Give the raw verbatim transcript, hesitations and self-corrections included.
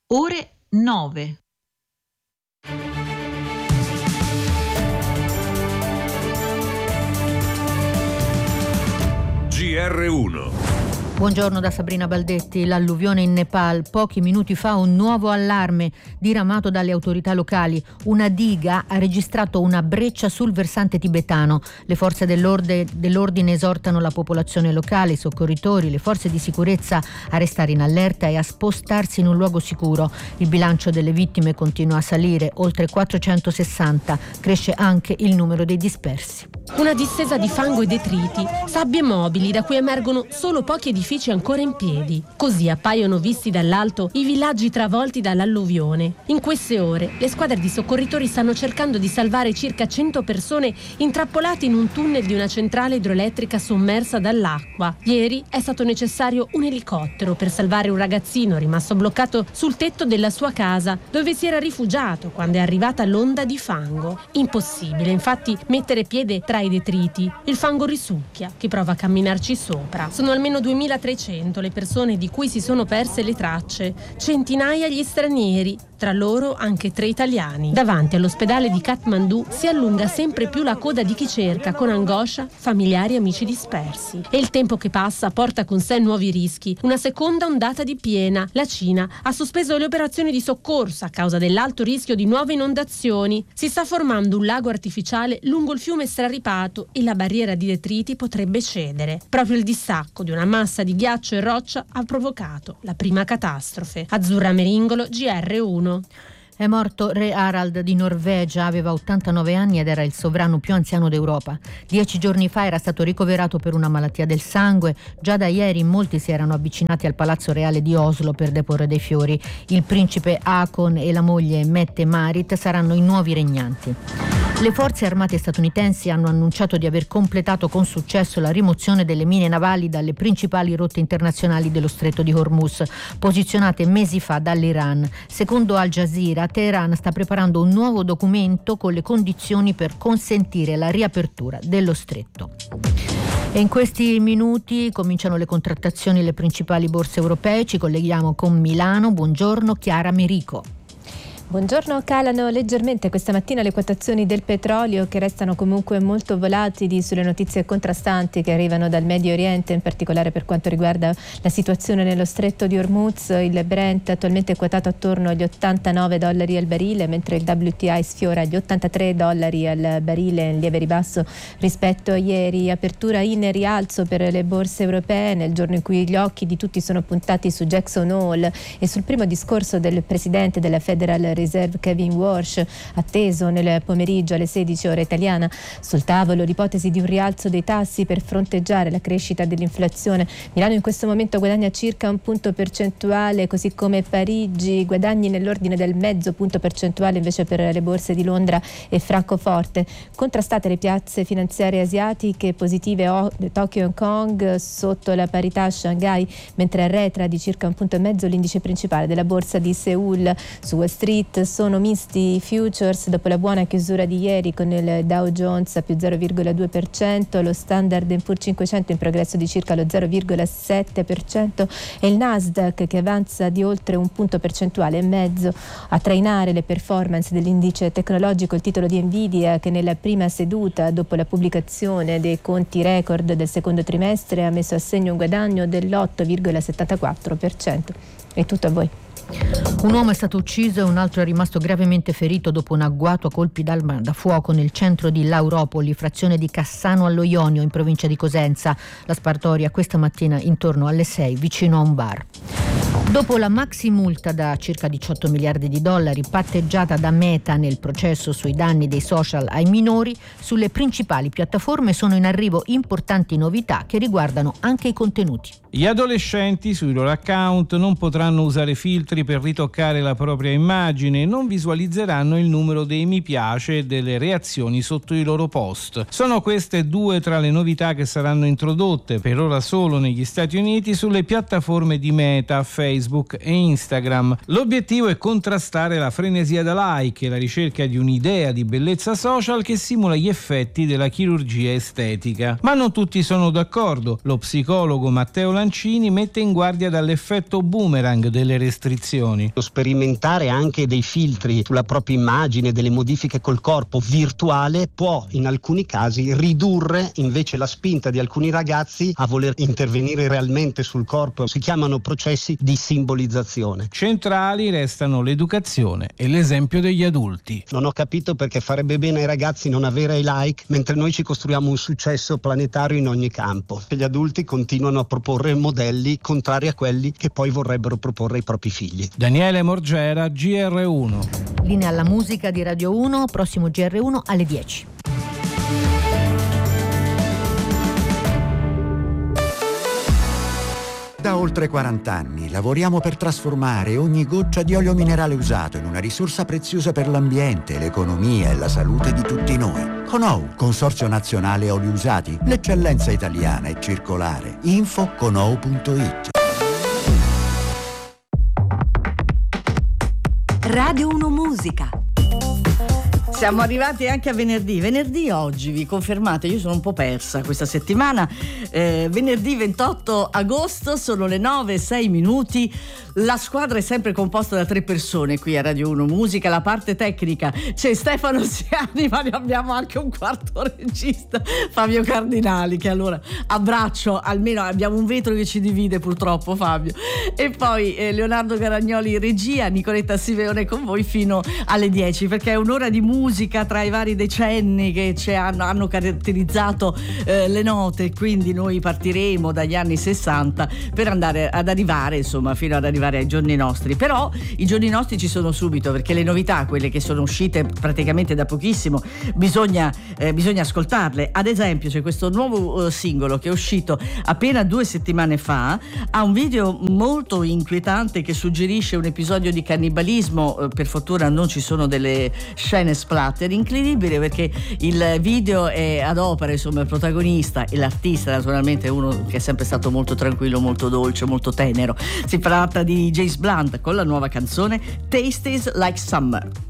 ore nove. G R uno. Buongiorno da Sabrina Baldetti. L'alluvione in Nepal. Pochi minuti fa un nuovo allarme diramato dalle autorità locali. Una diga ha registrato una breccia sul versante tibetano. Le forze dell'orde, dell'ordine esortano la popolazione locale, i soccorritori, le forze di sicurezza a restare in allerta e a spostarsi in un luogo sicuro. Il bilancio delle vittime continua a salire, oltre quattrocentosessanta. Cresce anche il numero dei dispersi. Una distesa di fango e detriti, sabbie mobili da cui emergono solo pochi edifici ancora in piedi. Così appaiono visti dall'alto i villaggi travolti dall'alluvione. In queste ore le squadre di soccorritori stanno cercando di salvare circa cento persone intrappolate in un tunnel di una centrale idroelettrica sommersa dall'acqua. Ieri è stato necessario un elicottero per salvare un ragazzino rimasto bloccato sul tetto della sua casa, dove si era rifugiato quando è arrivata l'onda di fango. Impossibile, infatti, mettere piede tra i detriti. Il fango risucchia chi prova a camminarci sopra. Sono almeno duemilatrecento le persone di cui si sono perse le tracce, centinaia gli stranieri, tra loro anche tre italiani. Davanti all'ospedale di Kathmandu si allunga sempre più la coda di chi cerca con angoscia familiari e amici dispersi. E il tempo che passa porta con sé nuovi rischi. Una seconda ondata di piena. La Cina ha sospeso le operazioni di soccorso a causa dell'alto rischio di nuove inondazioni. Si sta formando un lago artificiale lungo il fiume straripato e la barriera di detriti potrebbe cedere. Proprio il distacco di una massa di ghiaccio e roccia ha provocato la prima catastrofe. Azzurra Meringolo, G R uno. È morto re Harald di Norvegia, aveva ottantanove anni ed era il sovrano più anziano d'Europa. Dieci giorni fa era stato ricoverato per una malattia del sangue. Già da ieri molti si erano avvicinati al Palazzo Reale di Oslo per deporre dei fiori. Il principe Haakon e la moglie Mette-Marit saranno i nuovi regnanti. Le forze armate statunitensi hanno annunciato di aver completato con successo la rimozione delle mine navali dalle principali rotte internazionali dello Stretto di Hormuz, posizionate mesi fa dall'Iran. Secondo Al Jazeera, Teheran sta preparando un nuovo documento con le condizioni per consentire la riapertura dello stretto. E in questi minuti cominciano le contrattazioni alle principali borse europee. Ci colleghiamo con Milano. Buongiorno Chiara Merico. Buongiorno, calano leggermente questa mattina le quotazioni del petrolio, che restano comunque molto volatili sulle notizie contrastanti che arrivano dal Medio Oriente, in particolare per quanto riguarda la situazione nello stretto di Hormuz. Il Brent attualmente è quotato attorno agli ottantanove dollari al barile, mentre il W T I sfiora gli ottantatré dollari al barile, in lieve ribasso rispetto a ieri. Apertura in rialzo per le borse europee nel giorno in cui gli occhi di tutti sono puntati su Jackson Hole e sul primo discorso del presidente della Federal Reserve Kevin Warsh, atteso nel pomeriggio alle sedici ora italiana. Sul tavolo l'ipotesi di un rialzo dei tassi per fronteggiare la crescita dell'inflazione. Milano in questo momento guadagna circa un punto percentuale, così come Parigi, guadagni nell'ordine del mezzo punto percentuale invece per le borse di Londra e Francoforte. Contrastate le piazze finanziarie asiatiche, positive Tokyo e Hong Kong, sotto la parità a Shanghai, mentre arretra di circa un punto e mezzo l'indice principale della borsa di Seoul. Su Wall Street sono misti i futures dopo la buona chiusura di ieri, con il Dow Jones a più zero virgola due per cento, lo Standard and Poor's cinquecento in progresso di circa lo zero virgola sette per cento e il Nasdaq che avanza di oltre un punto percentuale e mezzo. A trainare le performance dell'indice tecnologico il titolo di Nvidia, che nella prima seduta dopo la pubblicazione dei conti record del secondo trimestre ha messo a segno un guadagno dell'otto virgola settantaquattro per cento. È tutto a voi. Un uomo è stato ucciso e un altro è rimasto gravemente ferito dopo un agguato a colpi d'arma da fuoco nel centro di Lauropoli, frazione di Cassano allo Ionio, in provincia di Cosenza. La sparatoria questa mattina intorno alle sei vicino a un bar. Dopo la maxi multa da circa diciotto miliardi di dollari patteggiata da Meta nel processo sui danni dei social ai minori, sulle principali piattaforme sono in arrivo importanti novità che riguardano anche i contenuti. Gli adolescenti sui loro account non potranno usare filtri per ritoccare la propria immagine e non visualizzeranno il numero dei mi piace e delle reazioni sotto i loro post. Sono queste due tra le novità che saranno introdotte, per ora solo negli Stati Uniti, sulle piattaforme di Meta, Facebook Facebook e Instagram. L'obiettivo è contrastare la frenesia da like e la ricerca di un'idea di bellezza social che simula gli effetti della chirurgia estetica. Ma non tutti sono d'accordo. Lo psicologo Matteo Lancini mette in guardia dall'effetto boomerang delle restrizioni. Sperimentare anche dei filtri sulla propria immagine, delle modifiche col corpo virtuale può in alcuni casi ridurre invece la spinta di alcuni ragazzi a voler intervenire realmente sul corpo. Si chiamano processi di simbolizzazione. Centrali restano l'educazione e l'esempio degli adulti. Non ho capito perché farebbe bene ai ragazzi non avere i like mentre noi ci costruiamo un successo planetario in ogni campo. Gli adulti continuano a proporre modelli contrari a quelli che poi vorrebbero proporre ai propri figli. Daniele Morgera, G R uno. Linea alla musica di Radio uno, prossimo G R uno alle dieci. Da oltre quaranta anni lavoriamo per trasformare ogni goccia di olio minerale usato in una risorsa preziosa per l'ambiente, l'economia e la salute di tutti noi. Conou, Consorzio Nazionale Oli Usati, l'eccellenza italiana e circolare. Info conou punto it. Radio uno Musica. Siamo arrivati anche a venerdì. Venerdì oggi, vi confermate, io sono un po' persa questa settimana. Eh, venerdì ventotto agosto, sono le nove e sei minuti. La squadra è sempre composta da tre persone qui a Radio uno Musica. La parte tecnica c'è Stefano Siani, ma ne abbiamo anche un quarto regista, Fabio Cardinali, che allora abbraccio, almeno abbiamo un vetro che ci divide purtroppo, Fabio. E poi eh, Leonardo Garagnoli regia, Nicoletta Simeone con voi fino alle dieci, perché è un'ora di musica musica tra i vari decenni che ci hanno, hanno caratterizzato eh, le note, quindi noi partiremo dagli anni sessanta per andare ad arrivare insomma fino ad arrivare ai giorni nostri. Però i giorni nostri ci sono subito, perché le novità, quelle che sono uscite praticamente da pochissimo, bisogna, eh, bisogna ascoltarle. Ad esempio c'è questo nuovo uh, singolo che è uscito appena due settimane fa, ha un video molto inquietante che suggerisce un episodio di cannibalismo. Uh, per fortuna non ci sono delle scene splatter, incredibile, perché il video è ad opera insomma il protagonista e l'artista naturalmente è uno che è sempre stato molto tranquillo, molto dolce, molto tenero. Si tratta di James Blunt con la nuova canzone Tastes Like Summer.